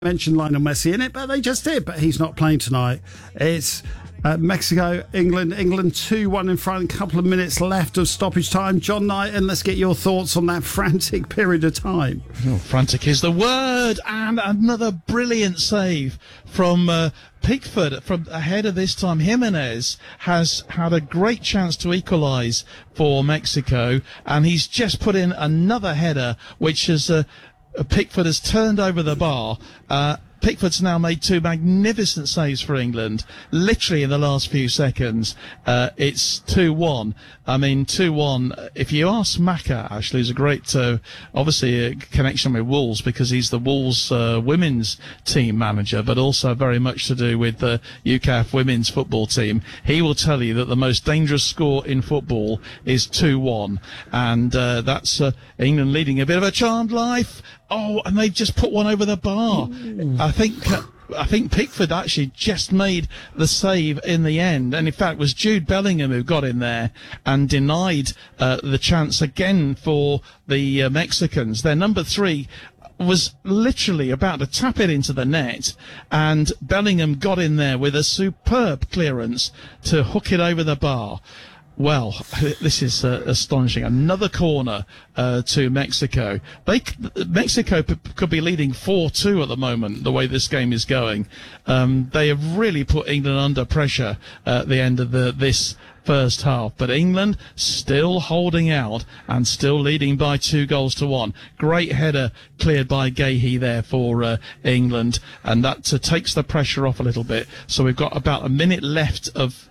mentioned Lionel Messi in it, but they just did. But he's not playing tonight. It's Mexico, England. England 2-1 in front. A couple of minutes left of stoppage time. John Knighton, let's get your thoughts on that frantic period of time. Oh, frantic is the word, and another brilliant save from Pickford from ahead of this time. Jimenez has had a great chance to equalise for Mexico, and he's just put in another header, which is Pickford has turned over the bar. Pickford's now made two magnificent saves for England, literally in the last few seconds. It's 2-1. I mean, 2-1. If you ask Maka, actually, who's a great, obviously, a connection with Wolves because he's the Wolves women's team manager, but also very much to do with the UKF women's football team. He will tell you that the most dangerous score in football is 2-1. And that's England leading a bit of a charmed life. Oh, and they've just put one over the bar. I think Pickford actually just made the save in the end, and in fact it was Jude Bellingham who got in there and denied the chance again for the Mexicans. Their number 3 was literally about to tap it into the net, and Bellingham got in there with a superb clearance to hook it over the bar. Well, this is astonishing. Another corner to Mexico. Mexico could be leading 4-2 at the moment, the way this game is going. They have really put England under pressure at the end of this first half. But England still holding out and still leading by 2-1. Great header cleared by Gahey there for England, and that takes the pressure off a little bit. So we've got about a minute left of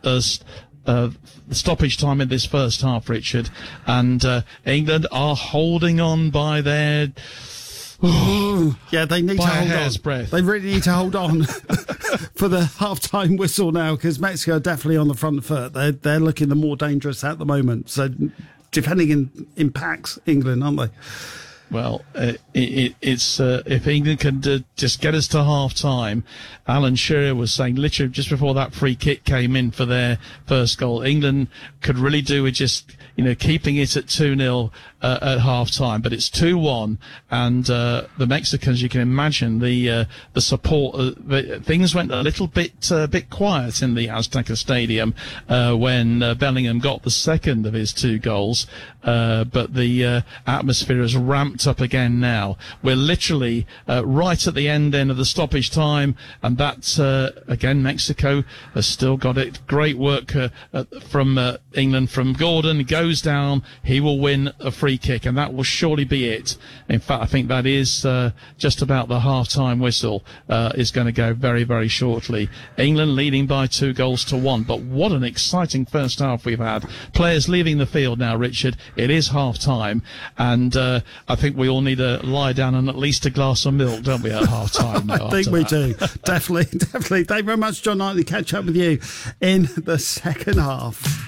stoppage time in this first half, Richard, and England are holding on by their yeah, they need to hold on. Breath. They really need to hold on for the half-time whistle now, because Mexico are definitely on the front foot. They're looking the more dangerous at the moment. So defending impacts England, aren't they? Well, it's if England can just get us to half-time. Alan Shearer was saying literally just before that free kick came in for their first goal, England could really do with just, keeping it at 2-0 at half-time. But it's 2-1, and the Mexicans, you can imagine the support. Things went a little bit quiet in the Azteca Stadium when Bellingham got the second of his 2 goals. But the atmosphere has ramped up again now. We're literally right at the end of the stoppage time, and that's again, Mexico has still got it. Great work from England, from Gordon. He goes down, he will win a free kick, and that will surely be it. In fact, I think that is just about the half-time whistle is going to go very, very shortly. England leading by 2-1, but what an exciting first half we've had. Players leaving the field now, Richard. It is half-time, and I think we all need to lie down and at least a glass of milk, don't we, at half-time? I think we do. Definitely. Thank you very much, John Knightley. Catch up with you in the second half.